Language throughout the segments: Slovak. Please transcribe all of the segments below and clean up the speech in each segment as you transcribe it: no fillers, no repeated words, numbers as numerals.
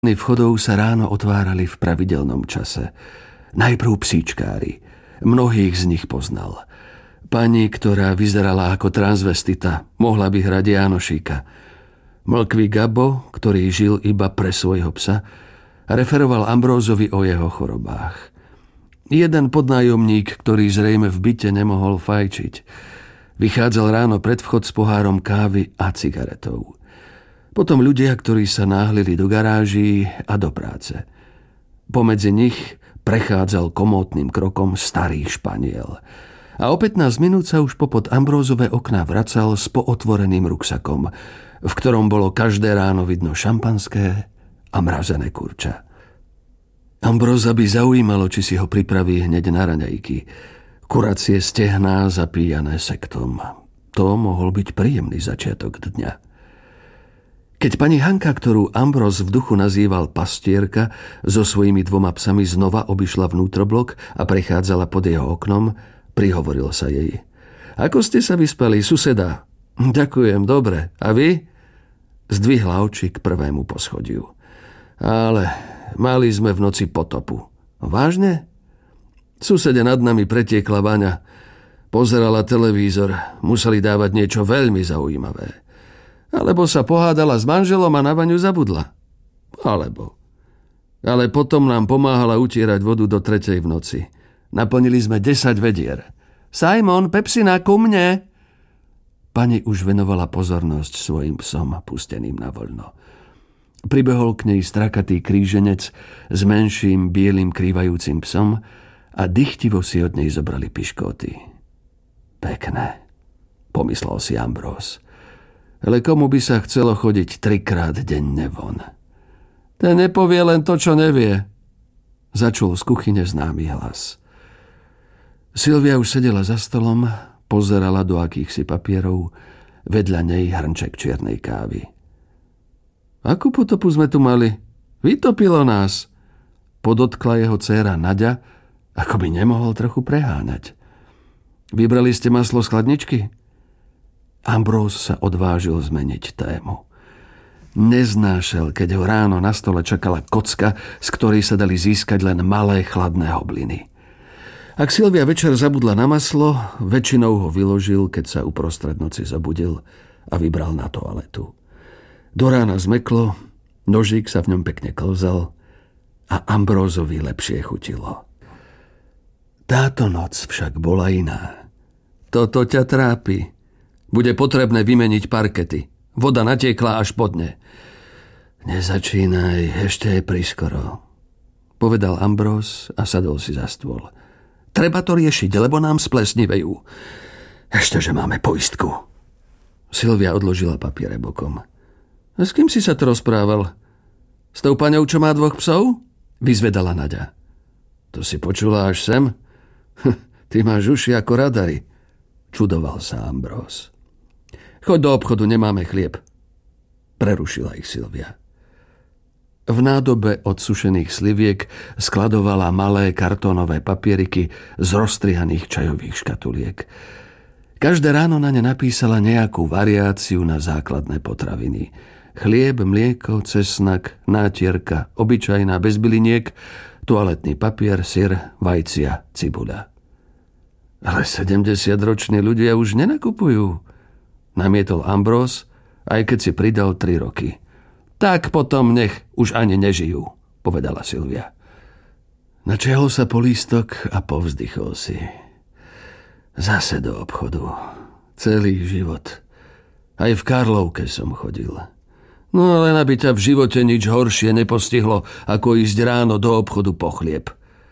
Vchodov sa ráno otvárali v pravidelnom čase. Najprv psíčkári. Mnohých z nich poznal. Pani, ktorá vyzerala ako transvestita, mohla by hrať Jánošíka. Mlkvý Gabo, ktorý žil iba pre svojho psa, referoval Ambrózovi o jeho chorobách. Jeden podnájomník, ktorý zrejme v byte nemohol fajčiť, vychádzal ráno pred vchod s pohárom kávy a cigaretou. Potom ľudia, ktorí sa náhlili do garáží a do práce. Pomedzi nich prechádzal komótnym krokom starý Španiel. A o 15 minút sa už popod Ambrózove okná vracal s pootvoreným ruksakom, v ktorom bolo každé ráno vidno šampanské a mrazené kurča. Ambróza by zaujímalo, či si ho pripraví hneď na raňajky. Kuracie stehná zapíjané sektom. To mohol byť príjemný začiatok dňa. Keď pani Hanka, ktorú Ambróz v duchu nazýval pastierka, so svojimi 2 psami znova obišla vnútroblok a prechádzala pod jeho oknom, prihovoril sa jej. Ako ste sa vyspali, suseda? Ďakujem, dobre. A vy? Zdvihla oči k prvému poschodiu. Ale mali sme v noci potopu. Vážne? Susede nad nami pretiekla vaňa. Pozerala televízor. Museli dávať niečo veľmi zaujímavé. Alebo sa pohádala s manželom a na vaňu zabudla. Ale potom nám pomáhala utierať vodu do 3:00 v noci. Naplnili sme 10 vedier. Simon, Pepsina, ku mne! Pani už venovala pozornosť svojim psom pusteným na voľno. Pribehol k nej strakatý kríženec s menším bielým krývajúcim psom a dychtivo si od nej zobrali piškóty. Pekné, pomyslel si Ambróz. Ale komu by sa chcelo chodiť 3-krát denne von? Ten nepovie len to, čo nevie. Začul z kuchyne známy hlas. Silvia už sedela za stolom, pozerala do akýchsi papierov, vedľa nej hrnček čiernej kávy. Akú potopu sme tu mali? Vytopilo nás. Podotkla jeho dcéra Naďa, ako by nemohol trochu preháňať. Vybrali ste maslo z chladničky? Ambróz sa odvážil zmeniť tému. Neznášal, keď ho ráno na stole čakala kocka, z ktorej sa dali získať len malé chladné hobliny. Ak Silvia večer zabudla na maslo, väčšinou ho vyložil, keď sa uprostred noci zobudil a vybral na toaletu. Do rána zmeklo, nožík sa v ňom pekne klzal a Ambrózovi lepšie chutilo. Táto noc však bola iná. Toto ťa trápi. Bude potrebné vymeniť parkety. Voda natiekla až po dne. Nezačínaj, ešte je priskoro, povedal Ambróz a sadol si za stôl. Treba to riešiť, lebo nám splesnivejú. Ešte, že máme poistku. Silvia odložila papiere bokom. A s kým si sa to rozprával? S tou paňou, čo má 2 psov? Vyzvedala Naďa. To si počula až sem? Ty máš uši ako radary. Čudoval sa Ambróz. Choď do obchodu, nemáme chlieb. Prerušila ich Silvia. V nádobe od sušených sliviek skladovala malé kartónové papieriky z roztrihaných čajových škatuliek. Každé ráno na ne napísala nejakú variáciu na základné potraviny. Chlieb, mlieko, cesnak, nátierka, obyčajná bez byliniek, toaletný papier, syr, vajcia, cibuľa. Ale 70-roční ľudia už nenakupujú, namietol Ambróz, aj keď si pridal 3 roky. Tak potom nech už ani nežijú, povedala Silvia. Načehol sa po lístok a povzdychol si. Zase do obchodu. Celý život. Aj v Karlovke som chodil. No len aby ťa v živote nič horšie nepostihlo, ako ísť ráno do obchodu po chlieb.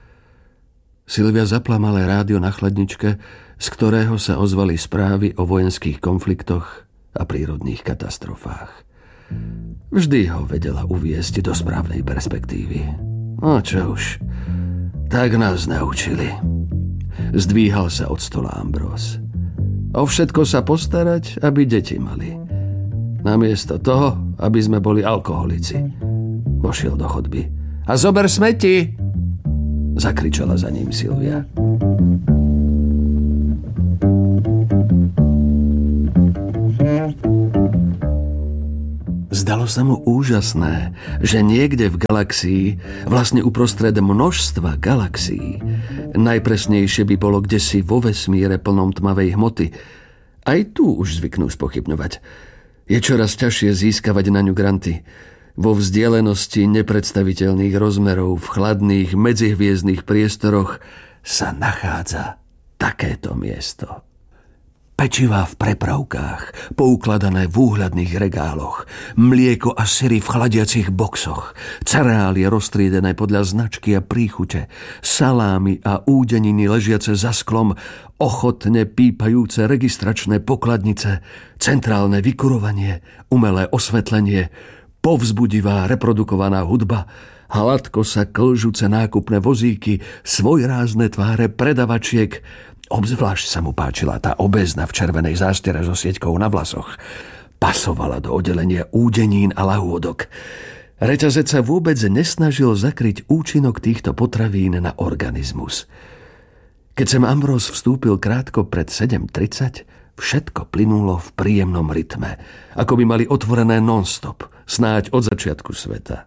Silvia zapla malé rádio na chladničke, z ktorého sa ozvali správy o vojenských konfliktoch a prírodných katastrofách. Vždy ho vedela uviesť do správnej perspektívy. No čo už, tak nás naučili. Zdvíhal sa od stola Ambróz. O všetko sa postarať, aby deti mali. Namiesto toho, aby sme boli alkoholici. Vošiel do chodby. A zober smeti! Zakričala za ním Silvia. Zdalo sa mu úžasné, že niekde v galaxii, vlastne uprostred množstva galaxií, najpresnejšie by bolo kdesi vo vesmíre plnom tmavej hmoty. Aj tu už zvyknú spochybňovať. Je čoraz ťažšie získavať na ňu granty. Vo vzdialenosti nepredstaviteľných rozmerov v chladných medzihviezdnych priestoroch sa nachádza takéto miesto. Pečivá v prepravkách, poukladané v úhľadných regáloch, mlieko a syry v chladiacich boxoch, cereálie roztriedené podľa značky a príchute, salámy a údeniny ležiace za sklom, ochotne pípajúce registračné pokladnice, centrálne vykurovanie, umelé osvetlenie, povzbudivá reprodukovaná hudba, hladko sa klžúce nákupné vozíky, svojrázne tváre predavačiek. Obzvlášť sa mu páčila tá obézna v červenej zástiere so sieťkou na vlasoch. Pasovala do oddelenia údenín a lahôdok. Reťazec sa vôbec nesnažil zakryť účinok týchto potravín na organizmus. Keď sem Ambrose vstúpil krátko pred 7:30, všetko plynulo v príjemnom rytme, ako by mali otvorené non-stop, snáď od začiatku sveta.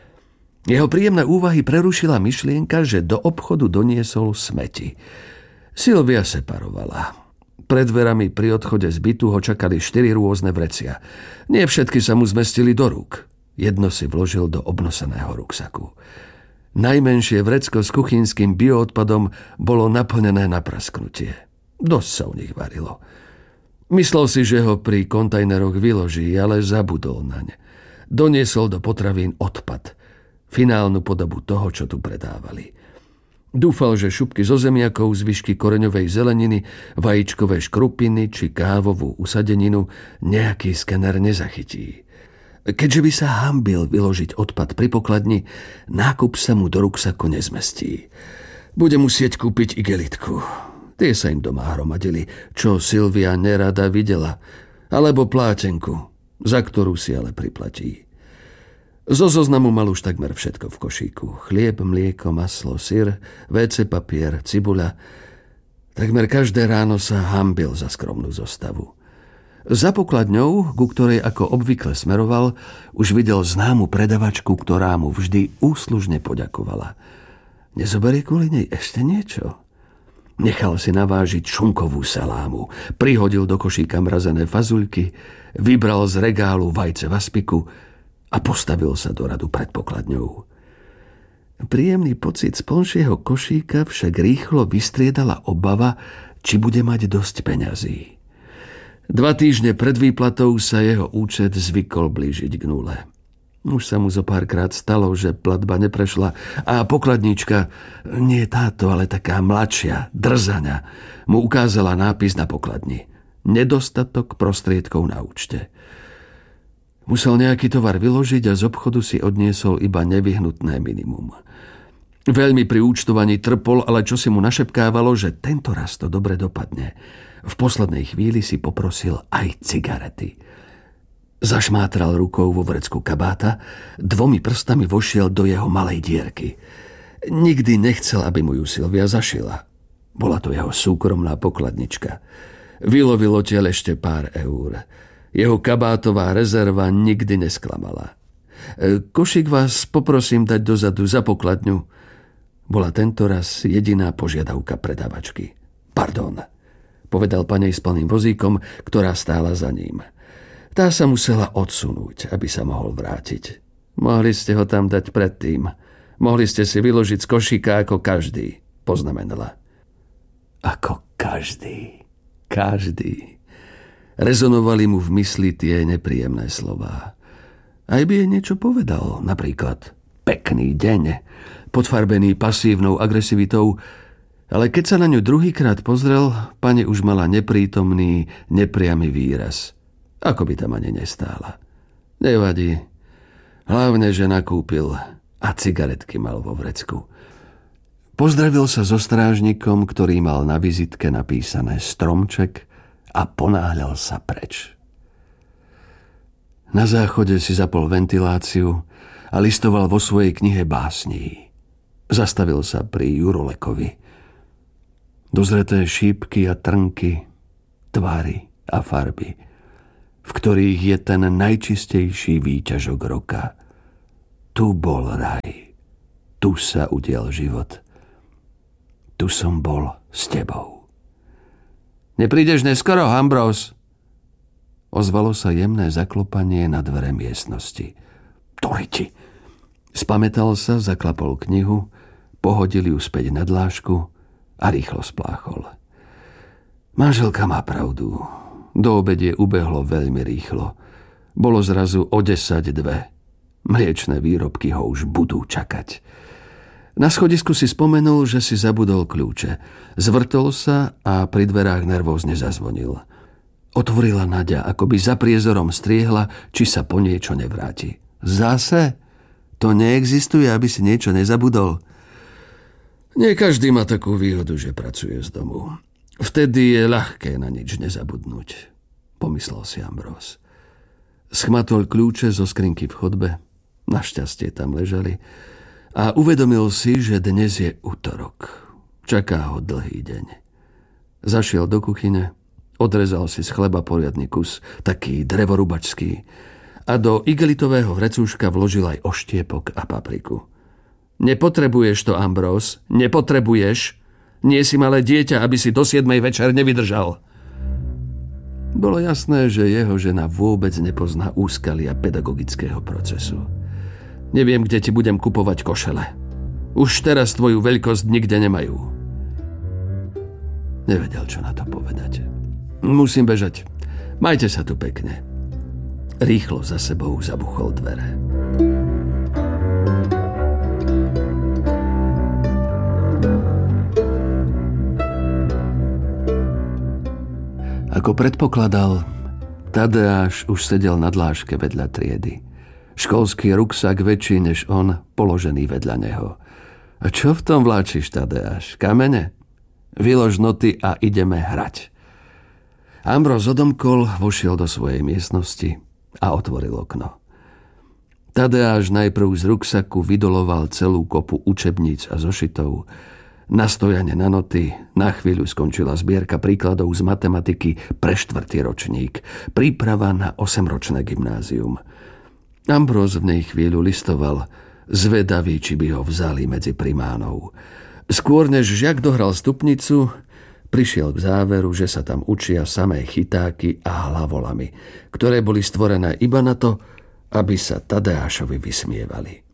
Jeho príjemné úvahy prerušila myšlienka, že do obchodu doniesol smeti. Sylvia separovala. Pred dverami pri odchode z bytu ho čakali 4 rôzne vrecia. Nie všetky sa mu zmestili do rúk. Jedno si vložil do obnoseného ruksaku. Najmenšie vrecko s kuchynským bioodpadom bolo naplnené na prasknutie. Dosť sa u nich varilo. Myslel si, že ho pri kontajneroch vyloží, ale zabudol naň. Doniesol do potravín odpad. Finálnu podobu toho, čo tu predávali. Dúfal, že šupky zo zemiakov, zvyšky koreňovej zeleniny, vajíčkové škrupiny či kávovú usadeninu nejaký skener nezachytí. Keďže by sa hanbil vyložiť odpad pri pokladni, nákup sa mu do ruksaku nezmestí. Bude musieť kúpiť igelitku. Tie sa im doma hromadili, čo Sylvia nerada videla, alebo plátenku, za ktorú si ale priplatí. Zo zoznamu mal už takmer všetko v košíku. Chlieb, mlieko, maslo, syr, WC papier, cibuľa. Takmer každé ráno sa hanbil za skromnú zostavu. Za pokladňou, ku ktorej ako obvykle smeroval, už videl známu predavačku, ktorá mu vždy úslužne poďakovala. Nezoberie kvôli nej ešte niečo? Nechal si navážiť šunkovú salámu, prihodil do košíka mrazené fazuľky, vybral z regálu vajce v aspiku a postavil sa do radu pred pokladňou. Príjemný pocit z plnšieho košíka však rýchlo vystriedala obava, či bude mať dosť peňazí. 2 týždne pred výplatou sa jeho účet zvykol blížiť k nule. Už sa mu zo párkrát stalo, že platba neprešla a pokladníčka, nie táto, ale taká mladšia, drzaňa, mu ukázala nápis na pokladni. Nedostatok prostriedkov na účte. Musel nejaký tovar vyložiť a z obchodu si odniesol iba nevyhnutné minimum. Veľmi pri účtovaní trpol, ale čo si mu našepkávalo, že tento raz to dobre dopadne. V poslednej chvíli si poprosil aj cigarety. Zašmátral rukou vo vrecku kabáta, 2 prstami vošiel do jeho malej dierky. Nikdy nechcel, aby mu ju Sylvia zašila. Bola to jeho súkromná pokladnička. Vylovil odtiaľ ešte pár eur. Jeho kabátová rezerva nikdy nesklamala. Košík vás poprosím dať dozadu za pokladňu. Bola tento raz jediná požiadavka predavačky. Pardon, povedal panej s plným vozíkom, ktorá stála za ním. Tá sa musela odsunúť, aby sa mohol vrátiť. Mohli ste ho tam dať predtým. Mohli ste si vyložiť z košíka ako každý, poznamenala. Ako každý. Každý. Rezonovali mu v mysli tie nepríjemné slová. Aj by jej niečo povedal, napríklad pekný deň, podfarbený pasívnou agresivitou, ale keď sa na ňu druhýkrát pozrel, pani už mala neprítomný, nepriamy výraz. Ako by tam ani nestála. Nevadí. Hlavne, že nakúpil a cigaretky mal vo vrecku. Pozdravil sa so strážnikom, ktorý mal na vizitke napísané Stromček, a ponáhľal sa preč. Na záchode si zapol ventiláciu a listoval vo svojej knihe básní. Zastavil sa pri Jurolekovi. Dozreté šípky a trnky, tvary a farby. v ktorých je ten najčistejší výťažok roka. Tu bol raj. Tu sa udial život. Tu som bol s tebou. Neprídeš neskoro, Ambrose? Ozvalo sa jemné zaklopanie na dvere miestnosti. Toriti! Spamätal sa, zaklapol knihu, pohodil ju späť na dlášku a rýchlo spláchol. Manželka má pravdu. Do obedie ubehlo veľmi rýchlo. Bolo zrazu o 10:02. Mliečne výrobky ho už budú čakať. Na schodisku si spomenul, že si zabudol kľúče. Zvrtol sa a pri dverách nervózne zazvonil. Otvorila Naďa, ako by za priezorom striehla, či sa po niečo nevráti. Zase? To neexistuje, aby si niečo nezabudol. Nie každý má takú výhodu, že pracuje z domu. Vtedy je ľahké na nič nezabudnúť, pomyslel si Ambrose. Schmatol kľúče zo skrinky v chodbe, našťastie tam ležali, a uvedomil si, že dnes je utorok. Čaká ho dlhý deň. Zašiel do kuchyne, odrezal si z chleba poriadny kus, taký drevorubačský, a do igelitového vrecúška vložil aj oštiepok a papriku. Nepotrebuješ to, Ambrose, nepotrebuješ. Nie si malé dieťa, aby si do 7 večer nevydržal. Bolo jasné, že jeho žena vôbec nepozná úskalia pedagogického procesu. Neviem, kde ti budem kupovať košele. Už teraz tvoju veľkosť nikde nemajú. Nevedel, čo na to povedať. Musím bežať. Majte sa tu pekne. Rýchlo za sebou zabuchol dvere. Ako predpokladal, Tadeáš už sedel na dláške vedľa triedy. Školský ruksak väčší než on, položený vedľa neho. A čo v tom vláčiš, Tadeáš? Kamene? Vylož noty a ideme hrať. Ambrose odomkol, vošiel do svojej miestnosti a otvoril okno. Tadeáš najprv z ruksaku vydoloval celú kopu učebníc a zošitov. Na stojane na noty na chvíľu skončila zbierka príkladov z matematiky pre 4. ročník. Príprava na 8-ročné gymnázium. Ambrose v nej chvíľu listoval, zvedavý, či by ho vzali medzi primánov. Skôr než žiak dohral stupnicu, prišiel k záveru, že sa tam učia samé chytáky a hlavolamy, ktoré boli stvorené iba na to, aby sa Tadeášovi vysmievali.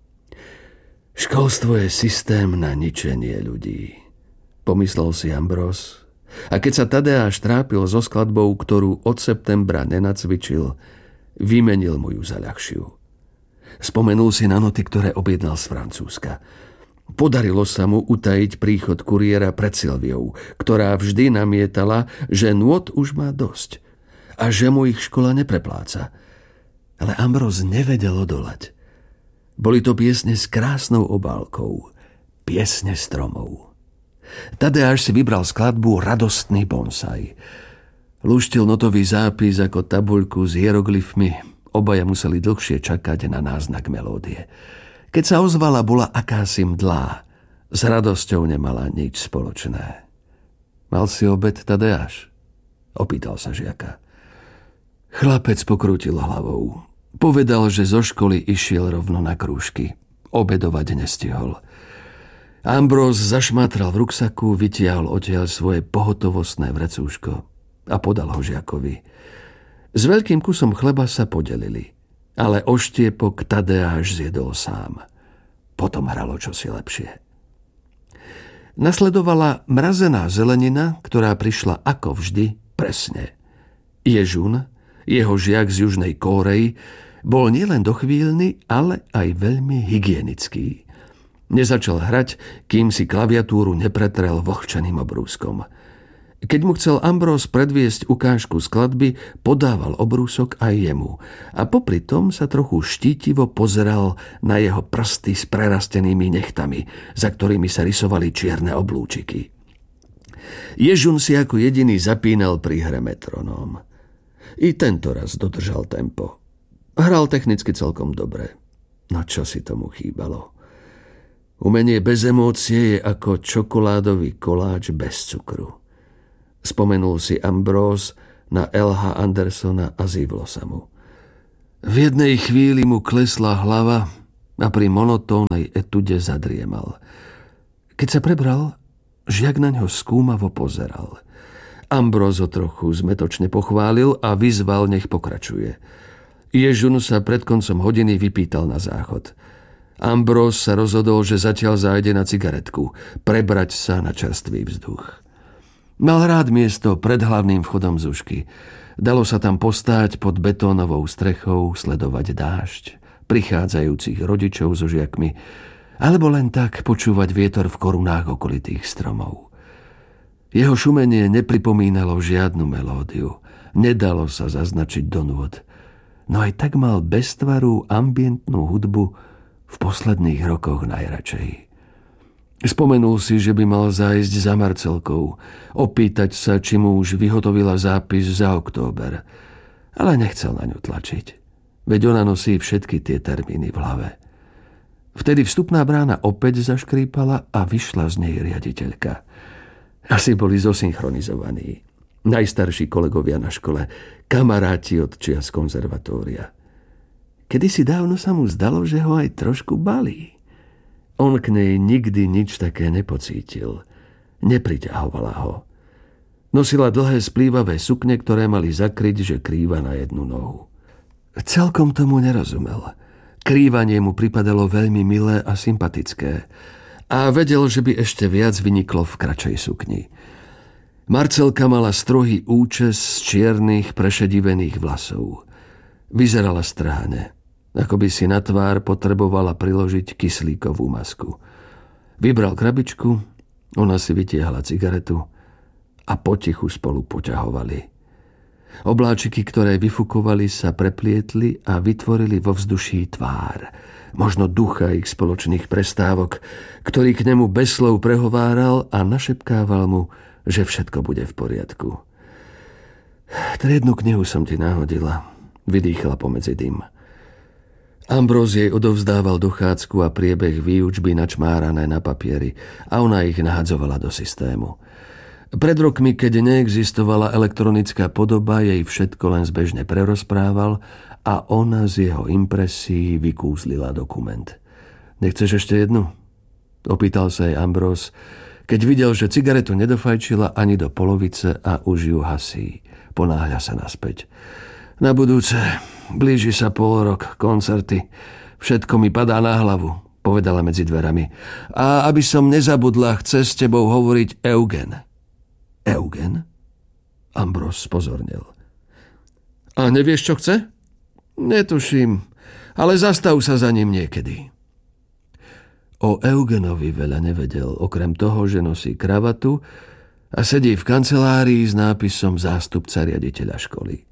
Školstvo je systém na ničenie ľudí, pomyslel si Ambrose. A keď sa Tadeáš trápil so skladbou, ktorú od septembra nenacvičil, vymenil mu ju za ľahšiu. Spomenul si na noty, ktoré objednal z Francúzska. Podarilo sa mu utajiť príchod kuriéra pred Silviou, ktorá vždy namietala, že nôt už má dosť a že mu ich škola neprepláca. Ale Ambrose nevedel odolať. Boli to piesne s krásnou obálkou, piesne stromov. Tadeáš si vybral skladbu Radostný bonsai. Lúštil notový zápis ako tabuľku s hieroglyfmi. Obaja museli dlhšie čakať na náznak melódie. Keď sa ozvala, bola akási mdlá. S radosťou nemala nič spoločné. Mal si obed, Tadeáš? Opýtal sa žiaka. Chlapec pokrútil hlavou. Povedal, že zo školy išiel rovno na krúžky. Obedovať nestihol. Ambrose zašmátral v ruksaku, vytiahol odtiaľ svoje pohotovostné vrecúško a podal ho žiakovi. S veľkým kusom chleba sa podelili, ale oštiepok Tadeáš zjedol sám. Potom hralo čosi lepšie. Nasledovala mrazená zelenina, ktorá prišla ako vždy presne. Ježun, jeho žiak z Južnej Kórey, bol nielen dochvíľny, ale aj veľmi hygienický. Nezačal hrať, kým si klaviatúru nepretrel vlhčeným obrúskom. Keď mu chcel Ambrose predviesť ukážku skladby, podával obrúsok aj jemu a popri tom sa trochu štítivo pozeral na jeho prsty s prerastenými nechtami, za ktorými sa rysovali čierne oblúčiky. Ježun si ako jediný zapínal pri hre metronóm. I tento raz dodržal tempo. Hral technicky celkom dobre. No čo si tomu chýbalo? Umenie bez emócie je ako čokoládový koláč bez cukru. Spomenul si Ambrose na L.H. Andersona a zívlo sa mu. V jednej chvíli mu klesla hlava a pri monotónnej etude zadriemal. Keď sa prebral, žiak na ňo skúmavo pozeral. Ambrose ho trochu zmetočne pochválil a vyzval, nech pokračuje. Ježun sa pred koncom hodiny vypýtal na záchod. Ambrose sa rozhodol, že zatiaľ zájde na cigaretku, prebrať sa na čerstvý vzduch. Mal rád miesto pred hlavným vchodom Zušky. Dalo sa tam postáť pod betónovou strechou, sledovať dážď, prichádzajúcich rodičov so žiakmi, alebo len tak počúvať vietor v korunách okolitých stromov. Jeho šumenie nepripomínalo žiadnu melódiu. Nedalo sa zaznačiť do nôd. No aj tak mal beztvarú ambientnú hudbu v posledných rokoch najradšej. Spomenul si, že by mal zájsť za Marcelkou, opýtať sa, či mu už vyhotovila zápis za október. Ale nechcel na ňu tlačiť. Veď ona nosí všetky tie termíny v hlave. Vtedy vstupná brána opäť zaškrípala a vyšla z nej riaditeľka. Asi boli zosynchronizovaní. Najstarší kolegovia na škole, kamaráti od čias konzervatória. Kedysi dávno sa mu zdalo, že ho aj trošku balí. On k nej nikdy nič také nepocítil. Nepriťahovala ho. Nosila dlhé splývavé sukne, ktoré mali zakryť, že krýva na jednu nohu. Celkom tomu nerozumel. Krývanie mu pripadalo veľmi milé a sympatické. A vedel, že by ešte viac vyniklo v kratšej sukni. Marcelka mala strohý účes z čiernych prešedivených vlasov. Vyzerala strháne, ako by si na tvár potrebovala priložiť kyslíkovú masku. Vybral krabičku, ona si vytiahla cigaretu a potichu spolu poťahovali. Obláčiky, ktoré vyfukovali, sa preplietli a vytvorili vo vzduší tvár. Možno ducha ich spoločných prestávok, ktorý k nemu bez slov prehováral a našepkával mu, že všetko bude v poriadku. Triednu knihu som ti nahodila, vydýchla pomedzi dym. Ambrose jej odovzdával dochádzku a priebeh výučby načmárané na papieri a ona ich nahadzovala do systému. Pred rokmi, keď neexistovala elektronická podoba, jej všetko len zbežne prerozprával a ona z jeho impresií vykúzlila dokument. Nechceš ešte jednu? Opýtal sa jej Ambrose, keď videl, že cigaretu nedofajčila ani do polovice a už ju hasí. Ponáhľa sa naspäť. Na budúce, blíži sa polrok, koncerty. Všetko mi padá na hlavu, povedala medzi dverami. A aby som nezabudla, chce s tebou hovoriť Eugen. Eugen? Ambrose spozornil. A nevieš, čo chce? Netuším, ale zastav sa za ním niekedy. O Eugenovi veľa nevedel, okrem toho, že nosí kravatu a sedí v kancelárii s nápisom zástupca riaditeľa školy.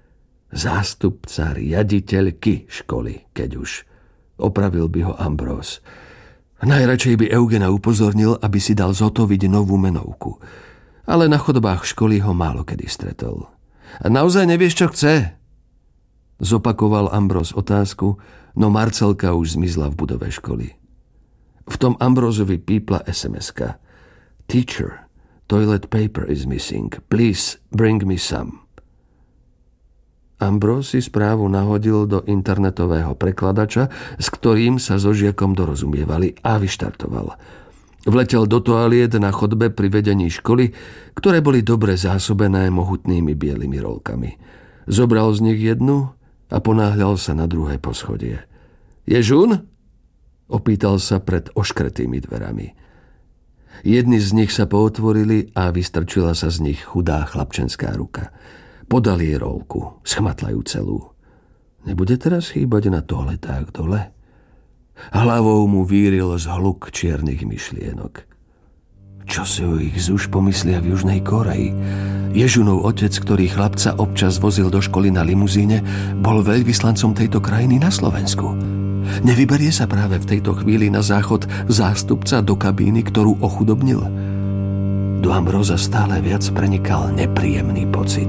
Zástupca riaditeľky školy, keď už. Opravil by ho Ambrose. Najradšej by Eugena upozornil, aby si dal zotoviť novú menovku. Ale na chodbách školy ho málo kedy stretol. A naozaj nevieš, čo chce? Zopakoval Ambrose otázku, no Marcelka už zmizla v budove školy. V tom Ambroseovi pípla SMS-ka. Teacher, toilet paper is missing. Please bring me some. Ambrose si správu nahodil do internetového prekladača, s ktorým sa so žiakom dorozumievali a vyštartoval. Vletel do toaliet na chodbe pri vedení školy, ktoré boli dobre zásobené mohutnými bielými rolkami. Zobral z nich jednu a ponáhľal sa na druhé poschodie. Ježun? Opýtal sa pred oškretými dverami. Jedni z nich sa pootvorili a vystrčila sa z nich chudá chlapčenská ruka. Podal jej rolku, schmatlajú celú. Nebude teraz chýbať na toaletách dole? Hlavou mu víril zhluk čiernych myšlienok. Čo si o ich Zuš pomyslia v Južnej Kóreji? Ježunov otec, ktorý chlapca občas vozil do školy na limuzíne, bol veľvyslancom tejto krajiny na Slovensku. Nevyberie sa práve v tejto chvíli na záchod zástupca do kabíny, ktorú ochudobnil? Do Ambrosa stále viac prenikal nepríjemný pocit.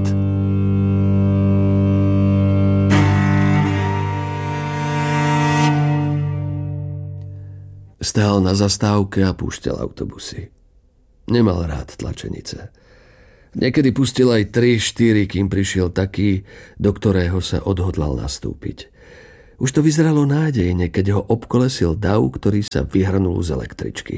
Stál na zastávke a púšťal autobusy. Nemal rád tlačenice. Niekedy pustil aj 3-4, kým prišiel taký, do ktorého sa odhodlal nastúpiť. Už to vyzeralo nádejne, keď ho obkolesil dav, ktorý sa vyhrnul z električky.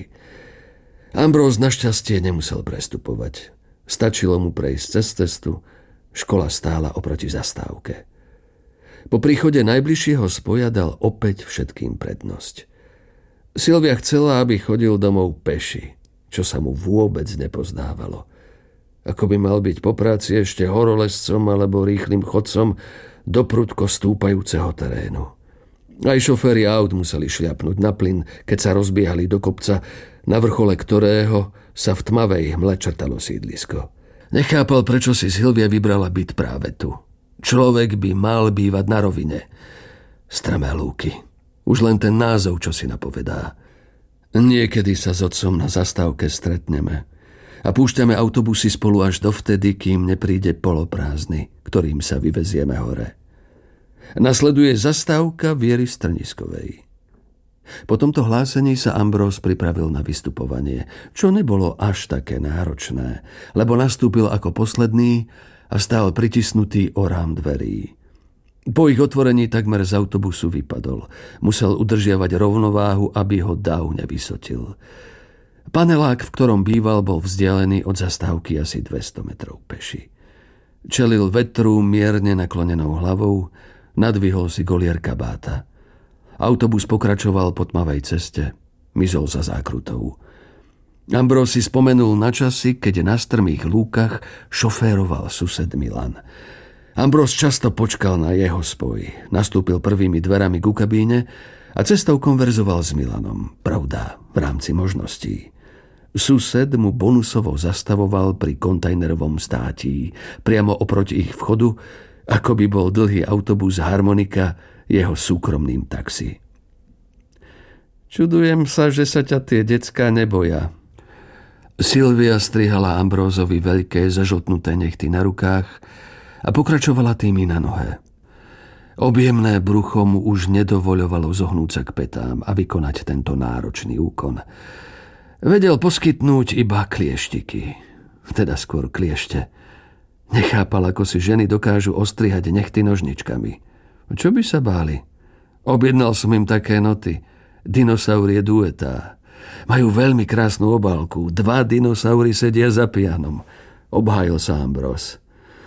Ambrose našťastie nemusel prestupovať. Stačilo mu prejsť cez cestu, škola stála oproti zastávke. Po príchode najbližšieho spoja dal opäť všetkým prednosť. Silvia chcela, aby chodil domov peši, čo sa mu vôbec nepozdávalo. Ako by mal byť po práci ešte horolezcom alebo rýchlym chodcom do prudko stúpajúceho terénu. Aj šoféri aut museli šľapnúť na plyn, keď sa rozbiehali do kopca, na vrchole ktorého sa v tmavej hmle črtalo sídlisko. Nechápal, prečo si Silvia vybrala byt práve tu. Človek by mal bývať na rovine. Strmé lúky. Už len ten názov, čo si napovedá. Niekedy sa s otcom na zastávke stretneme a púšťame autobusy spolu až dovtedy, kým nepríde poloprázdny, ktorým sa vyvezieme hore. Nasleduje zastávka Viery Strniskovej. Po tomto hlásení sa Ambrose pripravil na vystupovanie, čo nebolo až také náročné, lebo nastúpil ako posledný a stál pritisnutý o rám dverí. Po ich otvorení takmer z autobusu vypadol. Musel udržiavať rovnováhu, aby ho dav nevysotil. Panelák, v ktorom býval, bol vzdialený od zastávky asi 200 metrov peši. Čelil vetru mierne naklonenou hlavou, nadvihol si golier kabáta. Autobus pokračoval po tmavej ceste, mizol za zákrutou. Ambrose si spomenul na časy, keď na strmých lúkach šoféroval sused Milan. Ambrose často počkal na jeho spoj. Nastúpil prvými dverami ku kabíne a cestou konverzoval s Milanom. Pravda, v rámci možností. Sused mu bonusovo zastavoval pri kontajnerovom státí, priamo oproti ich vchodu, ako by bol dlhý autobus Harmonika jeho súkromným taxi. Čudujem sa, že sa ťa tie decká neboja. Silvia strihala Ambroseovi veľké zažltnuté nechty na rukách a pokračovala tými na nohe. Objemné brucho mu už nedovoľovalo zohnúť sa k petám a vykonať tento náročný úkon. Vedel poskytnúť iba klieštiky, teda skôr kliešte. Nechápal, ako si ženy dokážu ostrihať nechty nožničkami. Čo by sa báli? Objednal som im také noty. Dinosaurie duetá. Majú veľmi krásnu obálku. 2 dinosaury sedia za pianom. Obhájil sa Ambrose.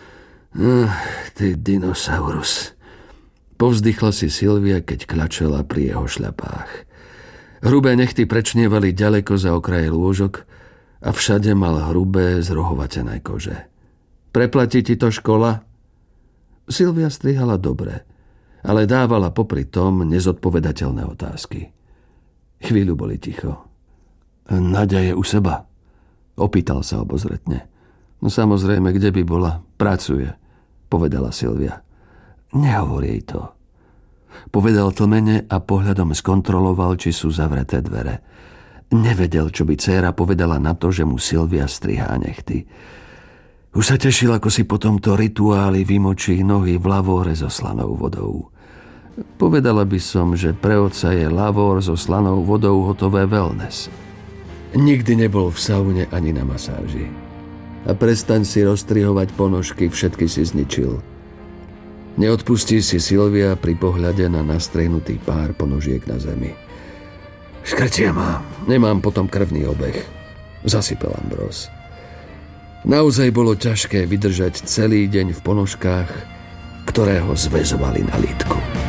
Ty dinosaurus. Povzdychla si Silvia, keď klačela pri jeho šľapách. Hrubé nechty prečnievali ďaleko za okraje lôžok a všade mal hrubé, zrohovatené kože. Preplatí ti to škola? Silvia strihala dobre, ale dávala popri tom nezodpovedateľné otázky. Chvíľu boli ticho. Naďa je u seba? Opýtal sa obozretne. No samozrejme, kde by bola? Pracuje, povedala Silvia. Nehovor jej to. Povedal tlmene a pohľadom skontroloval, či sú zavreté dvere. Nevedel, čo by dcéra povedala na to, že mu Silvia strihá nechty. Už sa tešil, ako si po tomto rituáli vymočí nohy v lavóre so slanou vodou. Povedala by som, že pre otca je lavór so slanou vodou hotové wellness. Nikdy nebol v saune ani na masáži. A prestaň si rozstrihovať ponožky, všetky si zničil. Neodpustí si Silvia pri pohľade na nastrehnutý pár ponožiek na zemi. Škrtia ma, nemám potom krvný obeh, zasypel Ambrose. Naozaj bolo ťažké vydržať celý deň v ponožkách, ktoré ho zväzovali na lítku.